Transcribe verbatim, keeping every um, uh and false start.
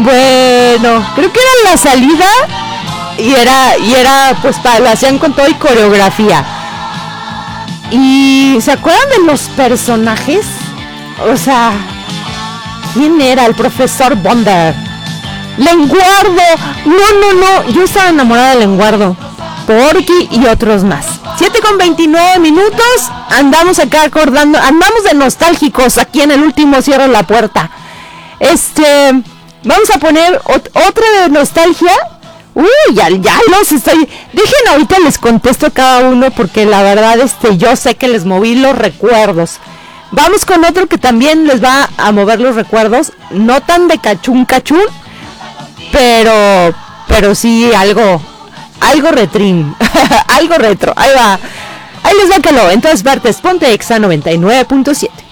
Bueno, creo que era la salida y era, y era pues pa, lo hacían con todo y coreografía. ¿Y se acuerdan de los personajes? O sea, ¿quién era? El profesor Bonder. Lenguardo. No, no, no. Yo estaba enamorada de Lenguardo. Porky y otros más. siete con veintinueve minutos. Andamos acá acordando. Andamos de nostálgicos aquí en el último Cierra la Puerta. Este... Vamos a poner ot- otra de nostalgia. Uy, ya, ya los estoy... Dejen ahorita les contesto a cada uno porque la verdad este, yo sé que les moví los recuerdos. Vamos con otro que también les va a mover los recuerdos. No tan de cachún cachún, pero pero sí algo algo retrín, algo retro. Ahí va. Ahí les va Caló. En todas partes, ponte Exa noventa y nueve punto siete.